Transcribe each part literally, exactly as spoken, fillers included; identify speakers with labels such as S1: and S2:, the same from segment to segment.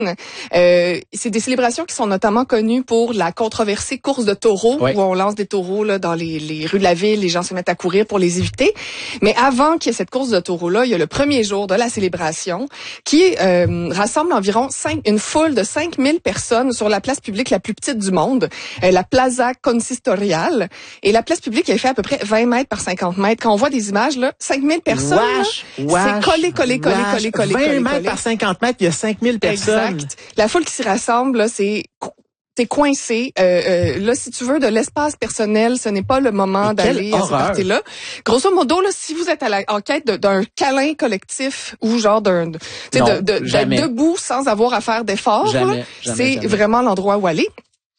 S1: Euh, c'est des célébrations qui sont notamment connues pour la controversée course de taureaux, oui. où on lance des taureaux là, dans les, les rues de la ville, les gens se mettent à courir pour les éviter. Mais avant qu'il y ait cette course de taureaux-là, il y a le premier jour de la célébration qui euh, rassemble environ cinq, une foule de cinq mille personnes sur la place publique la plus petite du monde, euh, la Plaza Consistorial. Et la place publique, elle fait à peu près vingt mètres par cinquante mètres. Quand on voit des images, là, cinq mille personnes,
S2: wesh,
S1: là,
S2: wesh,
S1: c'est collé, collé, collé,
S2: wesh.
S1: collé, collé,
S2: vingt
S1: collé,
S2: mètres
S1: collé.
S2: par cinquante mètres, il y a cinq mille personnes.
S1: Exact. La foule qui s'y rassemble, là, c'est... T'es coincé. Euh, euh, là, si tu veux de l'espace personnel, ce n'est pas le moment d'aller à ce party-là. Grosso modo, là, si vous êtes à la en quête de, d'un câlin collectif ou genre d'un, tu sais, de, de, d'être debout sans avoir à faire d'efforts,
S2: jamais,
S1: là,
S2: jamais,
S1: c'est
S2: jamais.
S1: vraiment l'endroit où aller.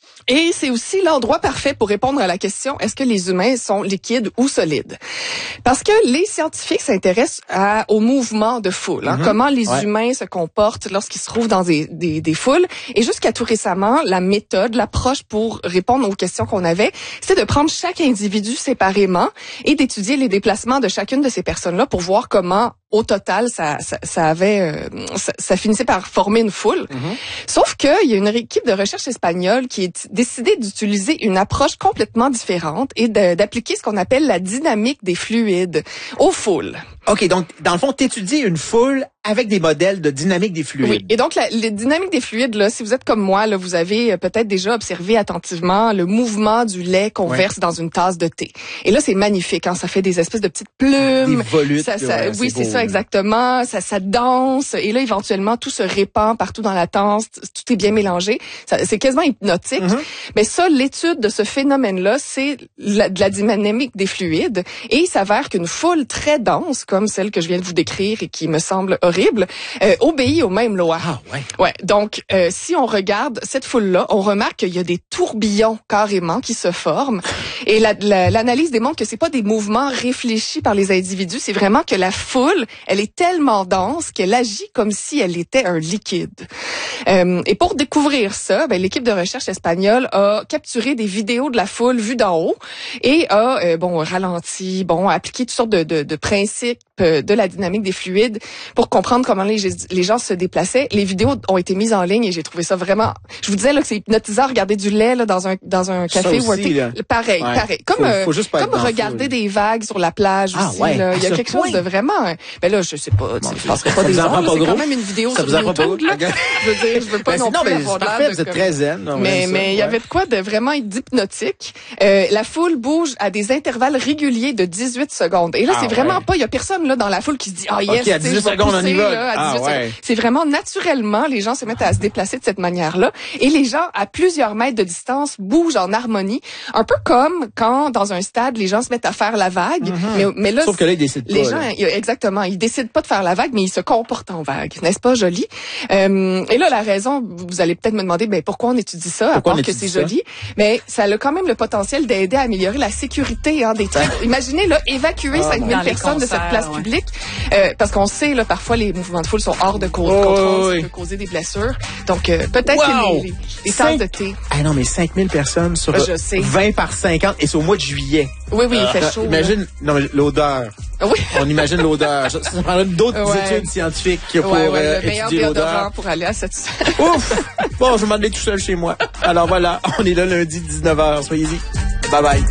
S1: Et c'est aussi l'endroit parfait pour répondre à la question, est-ce que les humains sont liquides ou solides? Parce que les scientifiques s'intéressent à, au mouvement de foule, hein, mm-hmm. comment les ouais. humains se comportent lorsqu'ils se trouvent dans des, des, des foules. Et jusqu'à tout récemment, la méthode, l'approche pour répondre aux questions qu'on avait, c'était de prendre chaque individu séparément et d'étudier les déplacements de chacune de ces personnes-là pour voir comment au total, ça, ça, ça avait, euh, ça, ça finissait par former une foule. Mm-hmm. Sauf qu'il y a une équipe de recherche espagnole qui est décidé d'utiliser une approche complètement différente et de, d'appliquer ce qu'on appelle la dynamique des fluides aux foules.
S2: OK, donc, dans le fond, t'étudies une foule avec des modèles de dynamique des fluides.
S1: Oui, et donc, la, les dynamiques des fluides, là, si vous êtes comme moi, là, vous avez peut-être déjà observé attentivement le mouvement du lait qu'on ouais. verse dans une tasse de thé. Et là, c'est magnifique, hein, ça fait des espèces de petites plumes.
S2: Des volutes.
S1: Ça, ça,
S2: ouais,
S1: oui,
S2: c'est,
S1: c'est ça, exactement. Ça, ça danse. Et là, éventuellement, tout se répand partout dans la tasse. Tout est bien mélangé. Ça, c'est quasiment hypnotique. Mm-hmm. Mais ça, l'étude de ce phénomène-là, c'est la, de la dynamique des fluides. Et il s'avère qu'une foule très dense, comme celle que je viens de vous décrire et qui me semble horrible, euh, obéit aux mêmes lois.
S2: Ah, ouais.
S1: Ouais. Donc, euh, si on regarde cette foule-là, on remarque qu'il y a des tourbillons carrément qui se forment. Et la, la, l'analyse démontre que c'est pas des mouvements réfléchis par les individus, c'est vraiment que la foule, elle est tellement dense qu'elle agit comme si elle était un liquide. Euh, et pour découvrir ça, ben, l'équipe de recherche espagnole a capturé des vidéos de la foule vue d'en haut et a euh, bon ralenti, bon appliqué toutes sortes de, de, de principes de la dynamique des fluides pour comprendre comment les, les gens se déplaçaient. Les vidéos ont été mises en ligne et j'ai trouvé ça vraiment... Je vous disais là que c'est hypnotisant regarder du lait là, dans un dans un café
S2: aussi,
S1: ou un thé.
S2: Là.
S1: Pareil,
S2: ouais.
S1: pareil. Comme
S2: faut, faut juste
S1: comme regarder des vagues sur la plage
S2: ah,
S1: aussi.
S2: Ouais,
S1: là. Il y a quelque
S2: point.
S1: chose de vraiment... Ben là, je sais pas, bon, je passerai pas des heures, mais c'est quand même une vidéo
S2: ça
S1: sur
S2: vous
S1: YouTube. Là. Je veux dire, je veux pas
S2: ben,
S1: non
S2: non,
S1: plus
S2: mais
S1: avoir
S2: c'est parfait, vous êtes
S1: comme...
S2: très zen. Non,
S1: mais mais il y avait de quoi de vraiment hypnotique. Euh, la foule bouge à des intervalles réguliers de dix-huit secondes. Et là, ah, c'est vraiment ouais. pas... Il y a personne là dans la foule qui se dit « Ah, yes,
S2: okay, à dix-huit secondes, on y va.
S1: Là, à
S2: ah,
S1: dix-huit
S2: ouais.
S1: secondes. » C'est vraiment naturellement, les gens se mettent à se déplacer de cette manière-là. Et les gens, à plusieurs mètres de distance, bougent en harmonie. Un peu comme quand, dans un stade, les gens se mettent à faire la vague. Mm-hmm. Mais, mais là,
S2: sauf que là, ils décident
S1: les
S2: pas.
S1: gens,
S2: Là.
S1: Exactement. Ils décident pas de faire la vague, mais ils se comportent en vague. N'est-ce pas joli? Euh, et là, la raison, vous allez peut-être me demander, ben, pourquoi on étudie ça,
S2: pourquoi
S1: à part que c'est joli? Mais ça a quand même le potentiel d'aider à améliorer la sécurité, hein, des trucs. Imaginez, là, évacuer oh, cinq mille personnes de cette place ouais. publique. Euh, parce qu'on sait, là, parfois, les mouvements de foule sont hors de contrôle. Oh, oui. Ça peut causer des blessures. Donc, euh, peut-être
S2: wow.
S1: que les, les, les tasses de thé.
S2: Ah non, mais cinq mille personnes sur
S1: je sais.
S2: vingt par cinquante et c'est au mois de juillet.
S1: Oui, oui, il fait
S2: euh,
S1: chaud.
S2: Imagine, là. non, mais l'odeur.
S1: Oui.
S2: On imagine l'odeur. Ça, ça prendrait d'autres ouais. études scientifiques pour
S1: ouais, ouais,
S2: euh,
S1: le
S2: étudier l'odeur.
S1: Pour aller à cette...
S2: Ouf! Bon, je vais m'en aller tout seul chez moi. Alors voilà, on est là lundi dix-neuf heures. Soyez-y. Bye bye.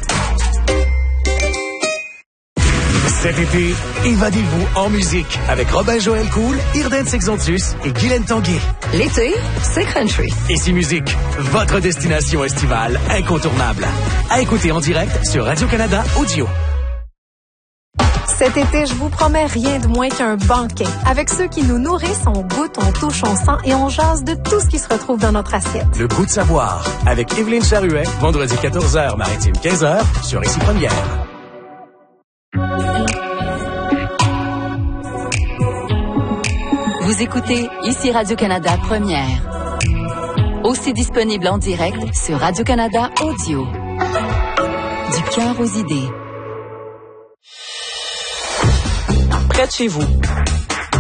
S3: Cet été, évadez-vous en musique avec Robin Joël Cool, Irden Sexontus et Guylaine Tanguay.
S4: L'été, c'est country.
S3: Ici Musique, votre destination estivale incontournable. À écouter en direct sur Radio-Canada Audio.
S5: Cet été, je vous promets rien de moins qu'un banquet. Avec ceux qui nous nourrissent, on goûte, on touche, on sent et on jase de tout ce qui se retrouve dans notre assiette.
S3: Le goût de savoir avec Évelyne Charuet, vendredi quatorze heures, Maritime quinze heures, sur Ici Première.
S4: Vous écoutez Ici Radio-Canada Première. Aussi disponible en direct sur Radio-Canada Audio. Du cœur aux idées.
S6: Près de chez vous,